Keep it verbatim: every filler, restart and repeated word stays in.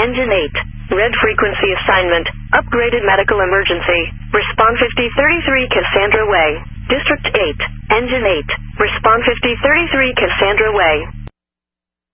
Engine eight. Red frequency assignment. Upgraded medical emergency. Respond fifty thirty-three Cassandra Way. District eight. Engine eight. Respond fifty thirty-three Cassandra Way.